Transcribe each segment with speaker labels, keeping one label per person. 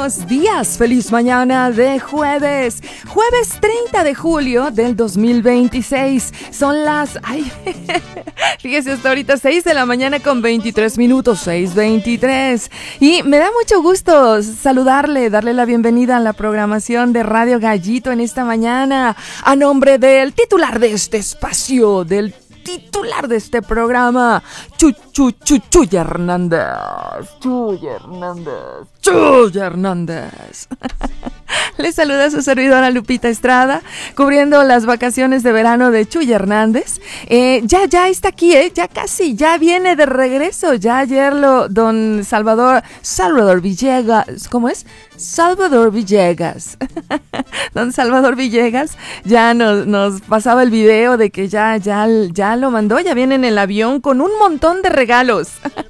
Speaker 1: buenos días, feliz mañana de jueves 30 de julio del 2026. Son las, fíjese, hasta ahorita 6 de la mañana con 23 minutos, 6:23. Y me da mucho gusto saludarle, darle la bienvenida a la programación de Radio Gallito en esta mañana, a nombre del titular de este espacio, del titular de este programa, Chuy Hernández. Les saluda su servidora Lupita Estrada, cubriendo las vacaciones de verano de Chuy Hernández. Ya está aquí, ya viene de regreso. Ya ayer don Salvador Villegas, ¿cómo es? Salvador Villegas. Don Salvador Villegas ya nos pasaba el video de que ya lo mandó, ya viene en el avión con un montón de regalos.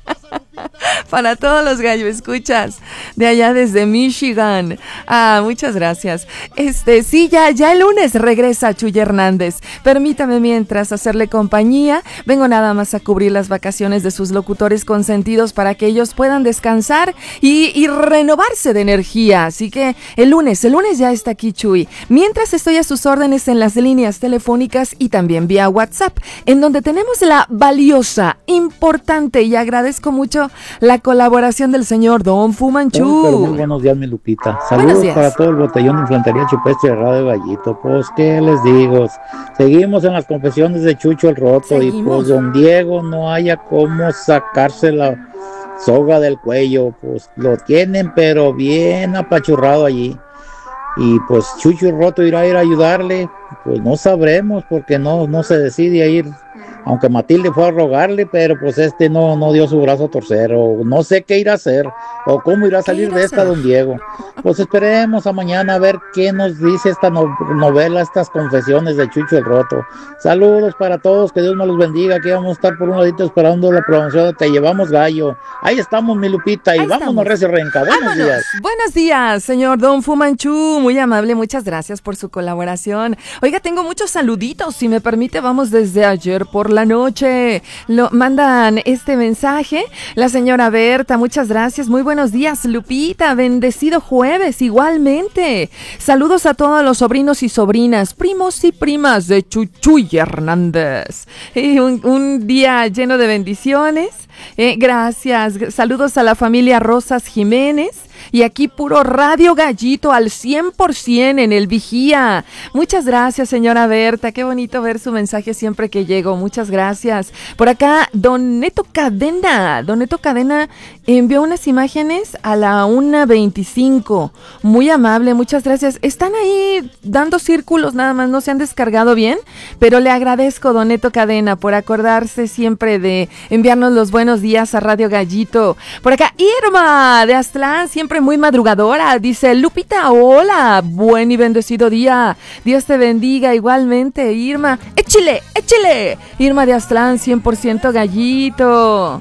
Speaker 1: Para todos los gallo escuchas de allá desde Michigan. Muchas gracias. Sí, ya el lunes regresa Chuy Hernández. Permítame mientras hacerle compañía. Vengo nada más a cubrir las vacaciones de sus locutores consentidos para que ellos puedan descansar y renovarse de energía. Así que el lunes ya está aquí Chuy. Mientras estoy a sus órdenes en las líneas telefónicas y también vía WhatsApp, en donde tenemos la valiosa, importante, y agradezco mucho la colaboración del señor Don Fu Manchu.
Speaker 2: Muy buenos días, mi Lupita. Saludos para todo el batallón de infantería chupestre de Radio Gallito. Pues, ¿qué les digo? Seguimos en las confesiones de Chucho el Roto. Y pues don Diego no haya cómo sacarse la soga del cuello. Pues lo tienen, pero bien apachurrado allí. Y pues Chucho el Roto irá a ir a ayudarle. Pues no sabremos, porque no se decide a ir. Aunque Matilde fue a rogarle, pero pues no dio su brazo a torcer, o no sé qué irá a hacer, o cómo irá a salir de esta don Diego. Pues esperemos a mañana a ver qué nos dice esta novela, estas confesiones de Chucho el Roto. Saludos para todos, que Dios me los bendiga. Aquí vamos a estar por un ladito esperando la programación de Te Llevamos Gallo. Ahí estamos, mi Lupita, y vámonos, recio renca. Buenos días.
Speaker 1: Buenos días, señor Don Fu Manchu, muy amable, muchas gracias por su colaboración. Oiga, tengo muchos saluditos, si me permite, vamos desde ayer por la noche. Lo mandan este mensaje la señora Berta, muchas gracias. Muy buenos días, Lupita, bendecido jueves igualmente. Saludos a todos los sobrinos y sobrinas, primos y primas de Chuy Hernández. Y un día lleno de bendiciones. Gracias. Saludos a la familia Rosas Jiménez. Y aquí puro Radio Gallito al 100% en el Vigía. Muchas gracias, señora Berta. Qué bonito ver su mensaje siempre que llego. Muchas gracias. Por acá, Don Neto Cadena. Don Neto Cadena envió unas imágenes a la 1:25. Muy amable, muchas gracias. Están ahí dando círculos nada más, no se han descargado bien, pero le agradezco, Don Neto Cadena, por acordarse siempre de enviarnos los buenos días a Radio Gallito. Por acá, Irma de Aztlán, siempre muy madrugadora, dice: Lupita, hola, buen y bendecido día, Dios te bendiga igualmente, Irma, échile, Irma de Aztlán, 100% Gallito.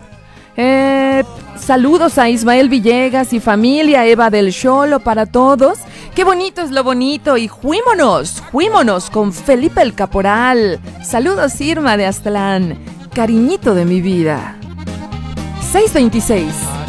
Speaker 1: Saludos a Ismael Villegas y familia, Eva del Cholo, para todos. Qué bonito es lo bonito, y fuímonos con Felipe el Caporal. Saludos, Irma de Aztlán, cariñito de mi vida. 6:26.